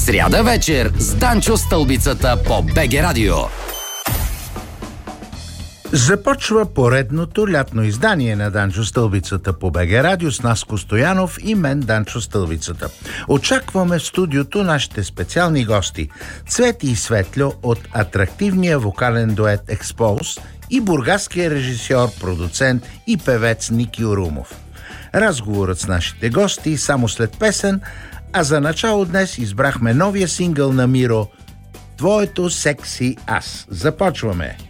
Сряда вечер с Данчо Стълбицата по БГ Радио. Започва поредното лятно издание на Данчо Стълбицата по БГ Радио с Наско Стоянов и мен, Данчо Стълбицата. Очакваме в студиото нашите специални гости Цвети и Светльо от атрактивния вокален дует Expose и бургаския режисьор, продуцент и певец Ники Орумов. Разговорът с нашите гости само след песен, а за начало днес избрахме новия сингъл на Миро «Твоето секси аз». Започваме!